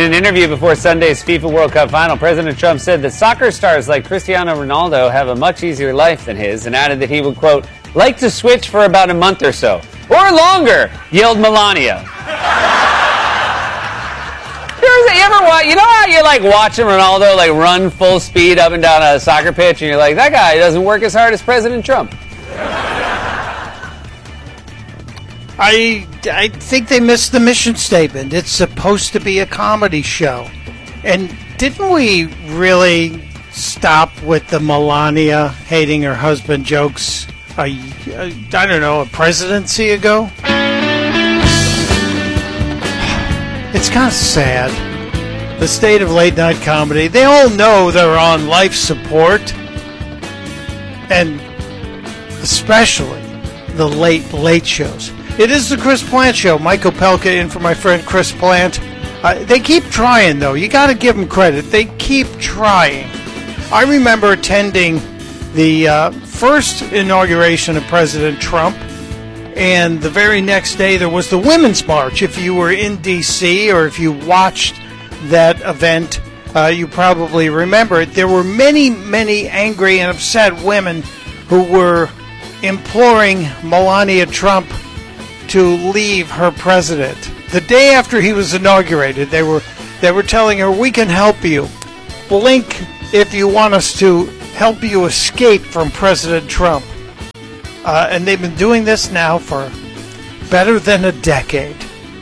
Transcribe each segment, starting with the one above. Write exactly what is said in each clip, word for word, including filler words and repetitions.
an interview before Sunday's FIFA World Cup final, President Trump said that soccer stars like Cristiano Ronaldo have a much easier life than his, and added that he would, quote, like to switch for about a month or so. Or longer, yelled Melania. You ever watch, you know how you're like watching Ronaldo like run full speed up and down a soccer pitch, and you're like, that guy doesn't work as hard as President Trump. I, I think they missed the mission statement. It's supposed to be a comedy show. And didn't we really stop with the Melania hating her husband jokes, a, I don't know, a presidency ago? It's kind of sad. The state of late-night comedy. They all know they're on life support. And especially the late, late shows. It is the Chris Plant Show. Michael Pelka in for my friend Chris Plant. Uh, they keep trying, though. You got to give them credit. They keep trying. I remember attending the uh, first inauguration of President Trump, and the very next day there was the Women's March. If you were in D C or if you watched that event, uh, you probably remember it. There were many, many angry and upset women who were imploring Melania Trump to leave her president. The day after he was inaugurated, they were they were telling her, we can help you. Blink if you want us to help you escape from President Trump. Uh, and they've been doing this now for better than a decade.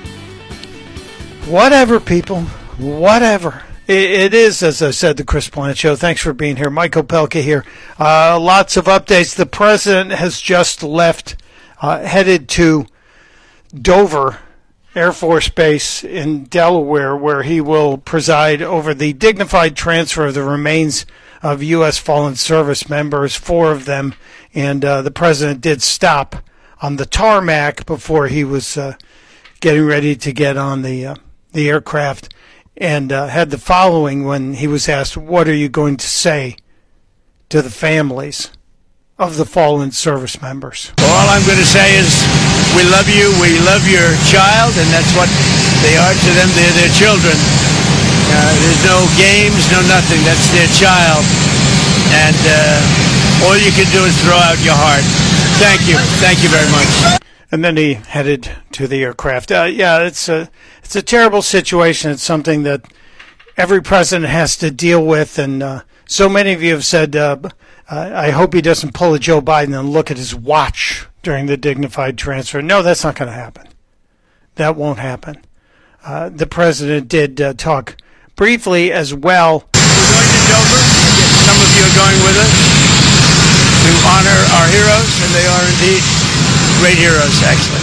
Whatever, people. Whatever. It, it is, as I said, the Chris Plant Show. Thanks for being here. Michael Pelka here. Uh, lots of updates. The president has just left, uh, headed to Dover Air Force Base in Delaware, where he will preside over the dignified transfer of the remains of U S fallen service members, four of them. And uh, the president did stop on the tarmac before he was uh, getting ready to get on the uh, the aircraft, and uh, had the following when he was asked, what are you going to say to the families of the fallen service members? All I'm going to say is we love you, we love your child, and that's what they are to them. They're their children. Uh, there's no games, no nothing. That's their child. And uh, all you can do is throw out your heart. Thank you. Thank you very much. And then he headed to the aircraft. Uh, yeah, it's a, it's a terrible situation. It's something that every president has to deal with. And uh, so many of you have said, uh, I hope he doesn't pull a Joe Biden and look at his watch during the dignified transfer. No, that's not going to happen. That won't happen. Uh, the president did uh, talk briefly as well. We're going to Dover. Some of you are going with us to honor our heroes, and they are indeed great heroes, actually.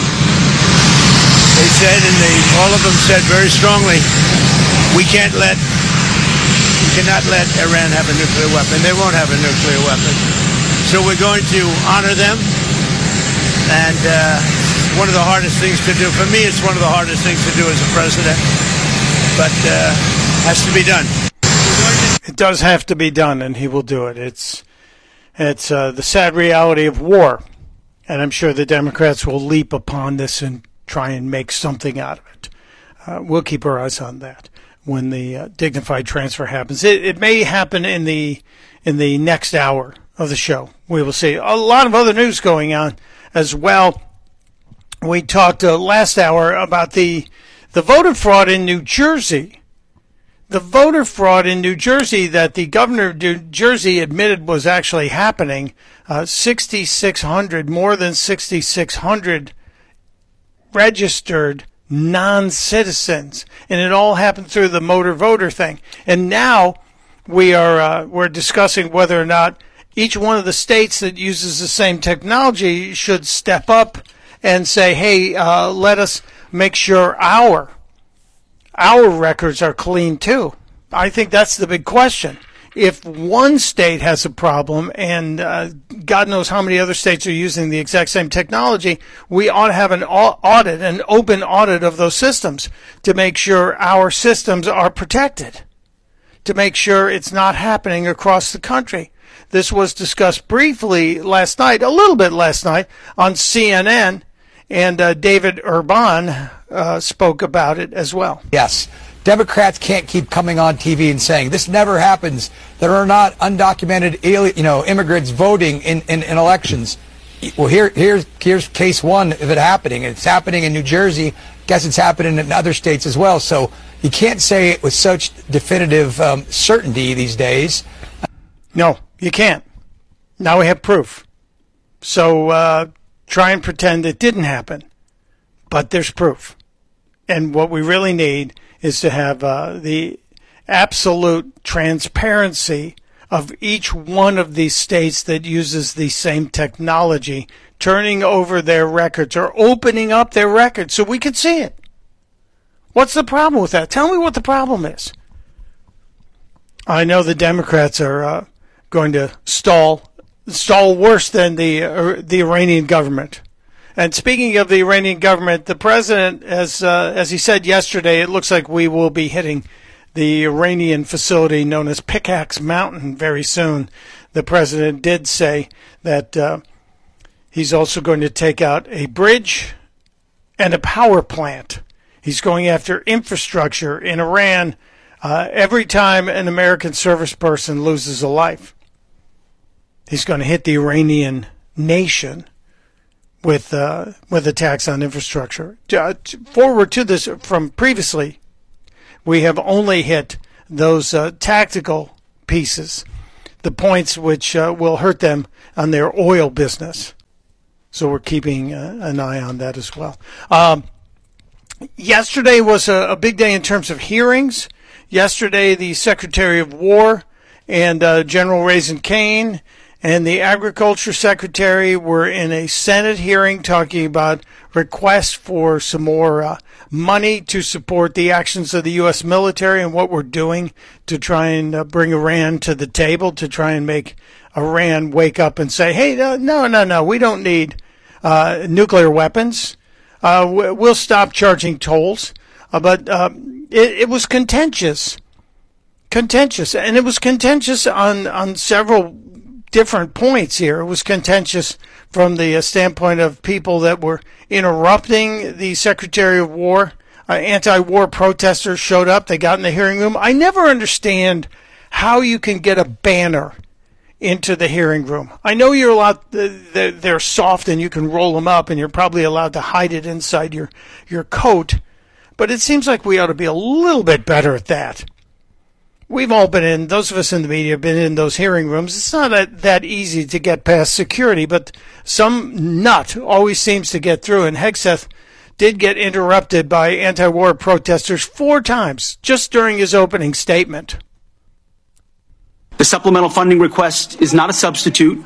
They said, and they, all of them said very strongly, we can't let, we cannot let Iran have a nuclear weapon. They won't have a nuclear weapon. So we're going to honor them, and uh, one of the hardest things to do. For me, it's one of the hardest things to do as a president, but uh, has to be done. It does have to be done, and he will do it. It's it's uh, the sad reality of war, and I'm sure the Democrats will leap upon this and try and make something out of it. Uh, we'll keep our eyes on that when the uh, dignified transfer happens. It, it may happen in the in the next hour of the show. We will see. A lot of other news going on as well. We talked uh, last hour about the the voter fraud in New Jersey. The voter fraud in New Jersey that the governor of New Jersey admitted was actually happening. Uh, sixty-six hundred, more than sixty-six hundred registered non-citizens, and it all happened through the motor voter thing. And now we are uh, we're discussing whether or not each one of the states that uses the same technology should step up and say, hey, uh, let us make sure our our records are clean too. I think that's the big question. If one state has a problem, and uh, God knows how many other states are using the exact same technology, we ought to have an audit, an open audit of those systems to make sure our systems are protected, to make sure it's not happening across the country. This was discussed briefly last night, a little bit last night, on C N N, and uh, David Urban uh, spoke about it as well. Yes. Democrats can't keep coming on T V and saying this never happens. There are not undocumented alien, you know, immigrants voting in, in, in elections. Well, here, here's, here's case one of it happening. It's happening in New Jersey. Guess it's happening in other states as well. So you can't say it with such definitive um, certainty these days. No, you can't. Now we have proof. So uh, try and pretend it didn't happen. But there's proof. And what we really need is to have uh, the absolute transparency of each one of these states that uses the same technology, turning over their records or opening up their records so we can see it. What's the problem with that? Tell me what the problem is. I know the Democrats are uh, going to stall, stall worse than the uh, the Iranian government. And speaking of the Iranian government, the president, as uh, as he said yesterday, it looks like we will be hitting the Iranian facility known as Pickaxe Mountain very soon. The president did say that uh, he's also going to take out a bridge and a power plant. He's going after infrastructure in Iran uh, every time an American service person loses a life. He's going to hit the Iranian nation with uh, with attacks on infrastructure. Uh, forward to this from previously, we have only hit those uh, tactical pieces, the points which uh, will hurt them on their oil business. So we're keeping uh, an eye on that as well. Um, yesterday was a, a big day in terms of hearings. Yesterday, the Secretary of War and uh, General Raising Cane and the Agriculture Secretary were in a Senate hearing talking about requests for some more uh, money to support the actions of the U S military and what we're doing to try and uh, bring Iran to the table, to try and make Iran wake up and say, hey, no, no, no, no, we don't need uh, nuclear weapons. Uh, we'll stop charging tolls. Uh, but uh, it, it was contentious. Contentious. And it was contentious on, on several different points here. It was contentious from the uh, standpoint of people that were interrupting the Secretary of War. Uh, anti-war protesters showed up. They got in the hearing room. I never understand how you can get a banner into the hearing room. I know you're allowed, they're soft and you can roll them up and you're probably allowed to hide it inside your, your coat, but it seems like we ought to be a little bit better at that. We've all been in, those of us in the media have been in those hearing rooms. It's not that, that easy to get past security, but some nut always seems to get through, and Hegseth did get interrupted by anti-war protesters four times just during his opening statement. The supplemental funding request is not a substitute.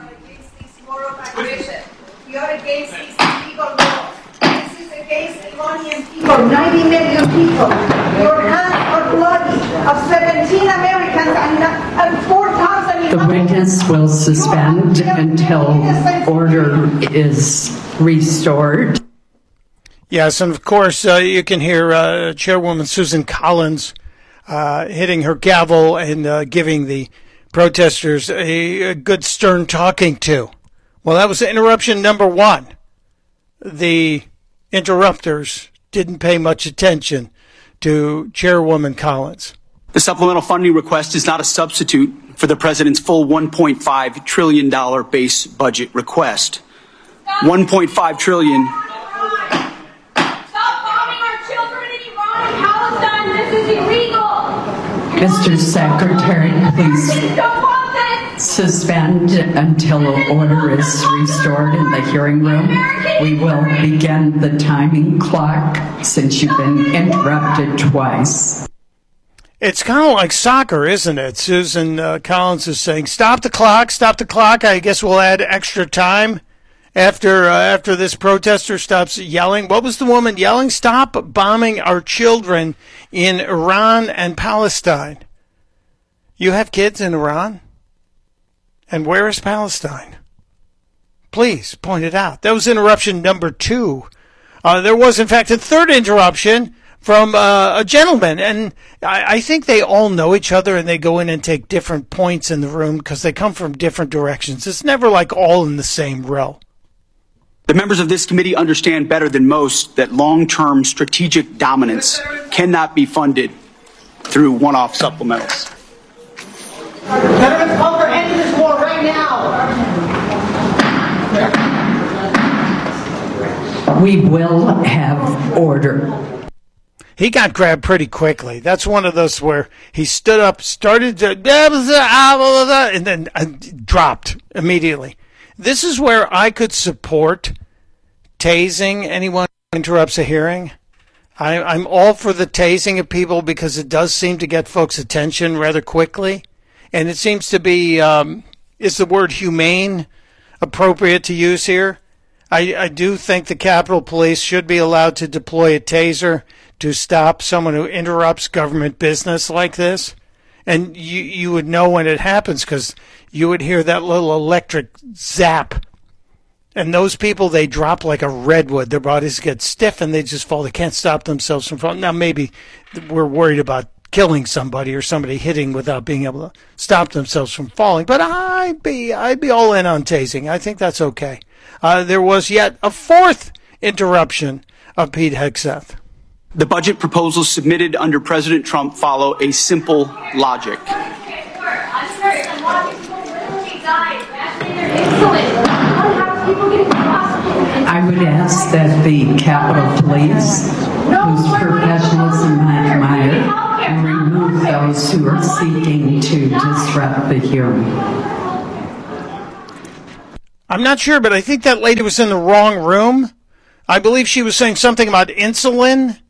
We are against these illegal laws. This is against Iranian people, ninety million people. Your hands are bloody of seventeen Americans and, and four thousand. The witness will suspend until order is restored. Yes, and of course uh, you can hear uh, Chairwoman Susan Collins uh, hitting her gavel and uh, giving the protesters a, a good stern talking to. Well, that was interruption number one. The interrupters didn't pay much attention to Chairwoman Collins. The supplemental funding request is not a substitute for the president's full one point five trillion dollars base budget request. one point five trillion dollars. Stop bombing our children in Iran and Palestine. This is illegal. Mister Secretary, please suspend until order is restored in the hearing room. We will begin the timing clock since you've been interrupted twice. It's kind of like soccer, isn't it? Susan uh, Collins is saying, stop the clock, stop the clock. I guess we'll add extra time after uh, after this protester stops yelling. What was the woman yelling? Stop bombing our children in Iran and Palestine. You have kids in Iran? And where is Palestine? Please point it out. That was interruption number two. Uh, there was, in fact, a third interruption from uh, a gentleman. And I, I think they all know each other and they go in and take different points in the room because they come from different directions. It's never like all in the same row. The members of this committee understand better than most that long-term strategic dominance cannot be funded through one-off supplementals. Veterans call for ending this war right now. We will have order. He got grabbed pretty quickly. That's one of those where he stood up, started to, and then dropped immediately. This is where I could support tasing anyone who interrupts a hearing. I, I'm all for the tasing of people because it does seem to get folks' attention rather quickly. And it seems to be, um, is the word humane appropriate to use here? I, I do think the Capitol Police should be allowed to deploy a taser to stop someone who interrupts government business like this. And you, you would know when it happens because you would hear that little electric zap. And those people, they drop like a redwood. Their bodies get stiff and they just fall. They can't stop themselves from falling. Now, maybe we're worried about killing somebody or somebody hitting without being able to stop themselves from falling. But I'd be, I'd be all in on tasing. I think that's okay. Uh, there was yet a fourth interruption of Pete Hegseth. The budget proposals submitted under President Trump follow a simple logic. I would ask that the Capitol Police, whose professionalism I admire, remove those who are seeking to disrupt the hearing. I'm not sure, but I think that lady was in the wrong room. I believe she was saying something about insulin,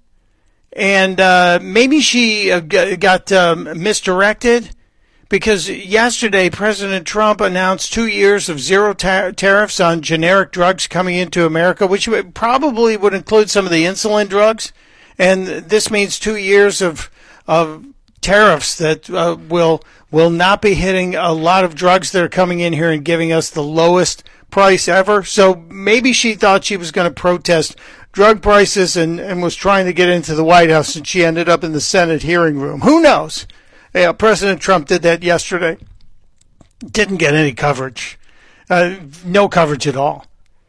and uh, maybe she uh, got um, misdirected. Because yesterday, President Trump announced two years of zero tar- tariffs on generic drugs coming into America, which would, probably would include some of the insulin drugs. And this means two years of of tariffs that uh, will will not be hitting a lot of drugs that are coming in here and giving us the lowest price ever. So maybe she thought she was going to protest drug prices and, and was trying to get into the White House, and she ended up in the Senate hearing room. Who knows? Yeah, President Trump did that yesterday. Didn't get any coverage. Uh, no coverage at all.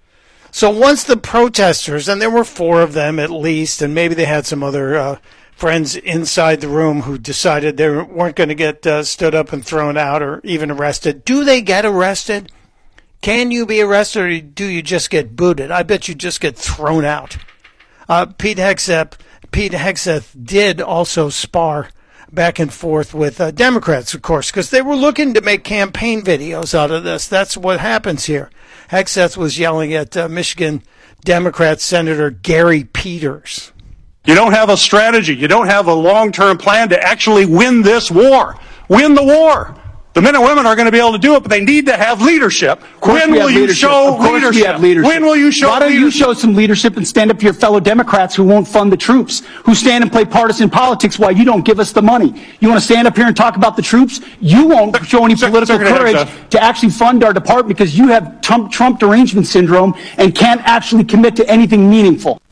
So once the protesters, and there were four of them at least, and maybe they had some other uh, friends inside the room who decided they weren't going to get uh, stood up and thrown out or even arrested. Do they get arrested? Can you be arrested, or do you just get booted? I bet you just get thrown out. Uh, Pete Hegseth, Pete Hegseth did also spar back and forth with uh, Democrats, of course, because they were looking to make campaign videos out of this. That's what happens here. Hegseth was yelling at uh, Michigan Democrat Senator Gary Peters. You don't have a strategy. You don't have a long-term plan to actually win this war. Win the war. The men and women are going to be able to do it, but they need to have leadership. When will you show leadership? When will you show leadership? Why don't you show some leadership and stand up to your fellow Democrats who won't fund the troops, who stand and play partisan politics while you don't give us the money? You want to stand up here and talk about the troops? You won't show any political courage to actually fund our department because you have Trump, Trump derangement syndrome and can't actually commit to anything meaningful.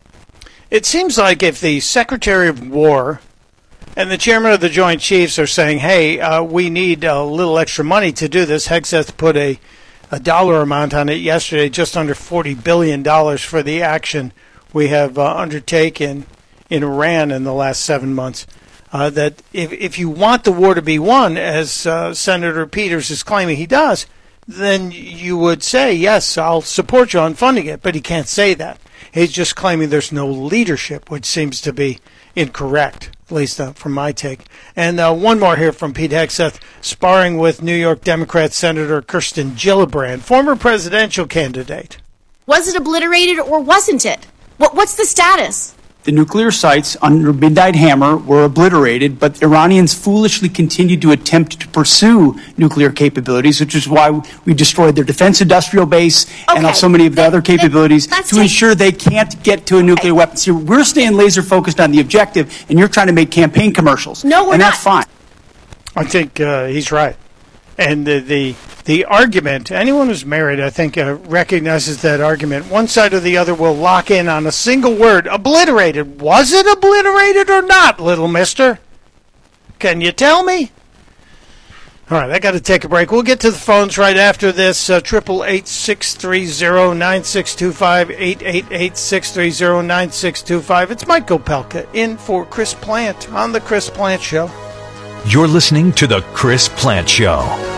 It seems like if the Secretary of War and the chairman of the Joint Chiefs are saying, hey, uh, we need a little extra money to do this. Hegseth put a, a dollar amount on it yesterday, just under forty billion dollars for the action we have uh, undertaken in Iran in the last seven months. Uh, that if, if you want the war to be won, as uh, Senator Peters is claiming he does, then you would say, yes, I'll support you on funding it. But he can't say that. He's just claiming there's no leadership, which seems to be incorrect, at least uh, from my take. And uh, one more here from Pete Hegseth, sparring with New York Democrat Senator Kirsten Gillibrand, former presidential candidate. Was it obliterated or wasn't it? What, what's the status? The nuclear sites under Midnight Hammer were obliterated, but Iranians foolishly continued to attempt to pursue nuclear capabilities, which is why we destroyed their defense industrial base okay. and so many of the other capabilities to take... ensure they can't get to a nuclear okay. weapon. So we're staying laser focused on the objective, and you're trying to make campaign commercials. No, we're and not. that's fine. I think uh, he's right. And the, the the argument, anyone who's married, I think, uh, recognizes that argument. One side or the other will lock in on a single word, obliterated. Was it obliterated or not, little mister? Can you tell me? All right, I got to take a break. We'll get to the phones right after this. Triple eight six three zero nine six two five eight eight eight six three zero nine six two five. It's Mike Opelka in for Chris Plant on the Chris Plant Show. You're listening to the Chris Plant Show.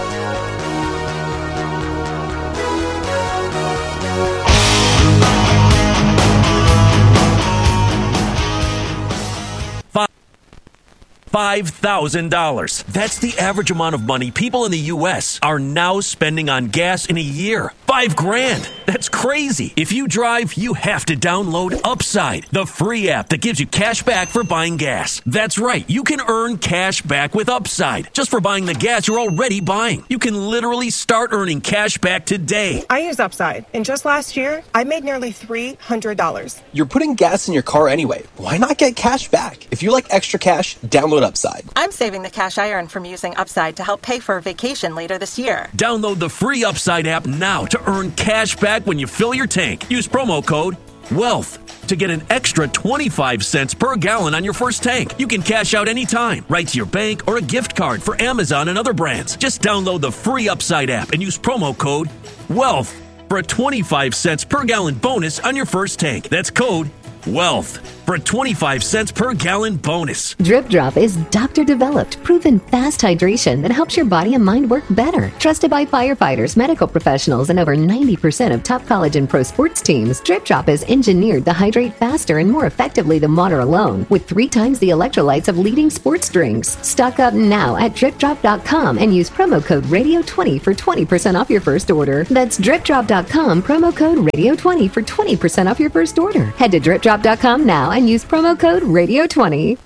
five thousand dollars. That's the average amount of money people in the U S are now spending on gas in a year. Five grand. That's crazy. If you drive, you have to download Upside, the free app that gives you cash back for buying gas. That's right. You can earn cash back with Upside just for buying the gas you're already buying. You can literally start earning cash back today. I use Upside, and just last year, I made nearly three hundred dollars. You're putting gas in your car anyway. Why not get cash back? If you like extra cash, download Upside. I'm saving the cash I earn from using Upside to help pay for a vacation later this year. Download the free Upside app now to earn cash back when you fill your tank. Use promo code WEALTH to get an extra twenty-five cents per gallon on your first tank. You can cash out anytime, right to your bank or a gift card for Amazon and other brands. Just download the free Upside app and use promo code WEALTH for a twenty-five cents per gallon bonus on your first tank. That's code WEALTH for a twenty-five cents per gallon bonus. Drip Drop is doctor-developed, proven fast hydration that helps your body and mind work better. Trusted by firefighters, medical professionals, and over ninety percent of top college and pro sports teams, Drip Drop is engineered to hydrate faster and more effectively than water alone, with three times the electrolytes of leading sports drinks. Stock up now at drip drop dot com and use promo code radio twenty for twenty percent off your first order. That's drip drop dot com, promo code radio twenty for twenty percent off your first order. Head to drip drop dot com now and use promo code radio twenty.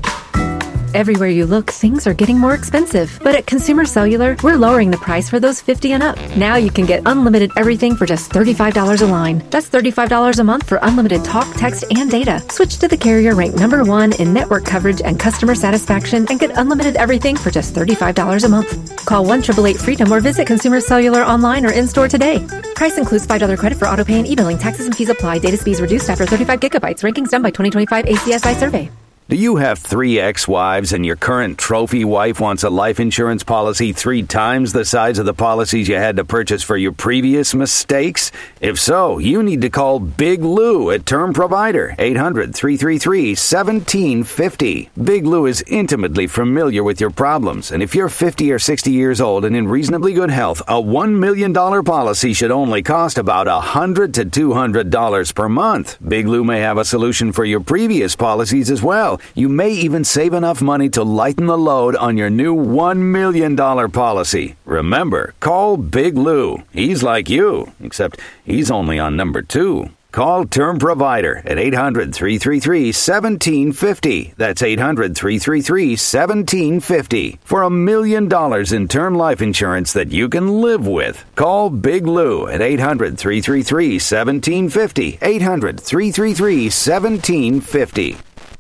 Everywhere you look, things are getting more expensive. But at Consumer Cellular, we're lowering the price for those fifty and up. Now you can get unlimited everything for just thirty-five dollars a line. That's thirty-five dollars a month for unlimited talk, text, and data. Switch to the carrier ranked number one in network coverage and customer satisfaction and get unlimited everything for just thirty-five dollars a month. Call one eight eight eight FREEDOM or visit Consumer Cellular online or in-store today. Price includes five dollars credit for autopay and e-billing. Taxes and fees apply. Data speeds reduced after thirty-five gigabytes. Rankings done by twenty twenty-five A C S I survey. Do you have three ex-wives and your current trophy wife wants a life insurance policy three times the size of the policies you had to purchase for your previous mistakes? If so, you need to call Big Lou at Term Provider, eight hundred, three three three, one seven five zero. Big Lou is intimately familiar with your problems, and if you're fifty or sixty years old and in reasonably good health, a one million dollars policy should only cost about one hundred to two hundred dollars per month. Big Lou may have a solution for your previous policies as well. You may even save enough money to lighten the load on your new one million dollars policy. Remember, call Big Lou. He's like you, except he's only on number two. Call Term Provider at eight hundred, three three three, one seven five zero. That's eight hundred, three three three, one seven five zero. For a million dollars in term life insurance that you can live with. Call Big Lou at eight hundred, three three three, one seven five zero. eight hundred, three three three, one seven five zero.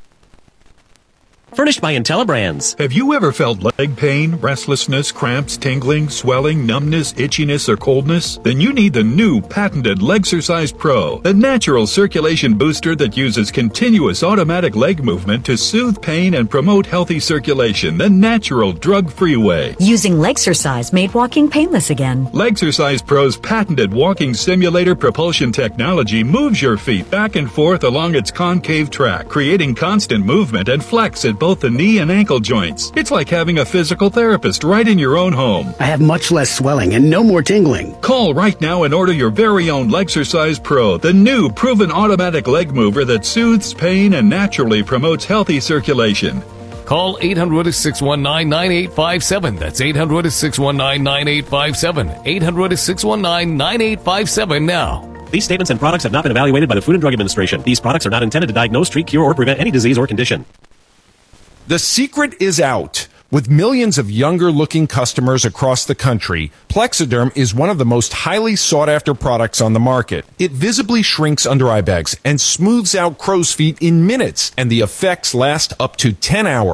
Furnished by IntelliBrands. Have you ever felt leg pain, restlessness, cramps, tingling, swelling, numbness, itchiness, or coldness? Then you need the new patented Legsercise Pro, the natural circulation booster that uses continuous automatic leg movement to soothe pain and promote healthy circulation the natural, drug-free way. Using Legsercise made walking painless again. Legsercise Pro's patented walking simulator propulsion technology moves your feet back and forth along its concave track, creating constant movement and flex at both the knee and ankle joints. It's like having a physical therapist right in your own home. I have much less swelling and no more tingling. Call right now and order your very own Legsercise Pro, the new proven automatic leg mover that soothes pain and naturally promotes healthy circulation. Call eight hundred, six one nine, nine eight five seven. That's eight hundred, six one nine, nine eight five seven. eight hundred, six one nine, nine eight five seven now. These statements and products have not been evaluated by the Food and Drug Administration. These products are not intended to diagnose, treat, cure, or prevent any disease or condition. The secret is out. With millions of younger-looking customers across the country, Plexiderm is one of the most highly sought-after products on the market. It visibly shrinks under eye bags and smooths out crow's feet in minutes, and the effects last up to ten hours.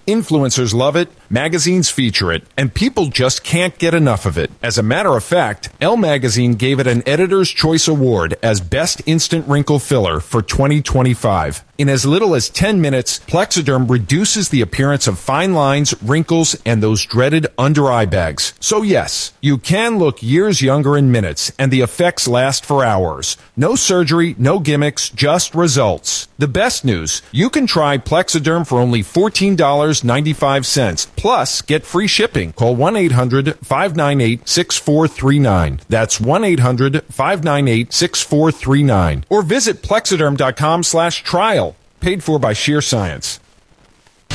Influencers love it, magazines feature it, and people just can't get enough of it. As a matter of fact, Elle Magazine gave it an Editor's Choice Award as Best Instant Wrinkle Filler for twenty twenty-five. In as little as ten minutes, Plexiderm reduces the appearance of fine lines, wrinkles, and those dreaded under-eye bags. So yes, you can look years younger in minutes, and the effects last for hours. No surgery, no gimmicks, just results. The best news, you can try Plexiderm for only fourteen dollars and ninety-five cents. Plus, get free shipping. Call one eight hundred five nine eight six four three nine. That's one eight hundred five nine eight six four three nine. Or visit Plexiderm dot com slash trial. Paid for by Sheer Science.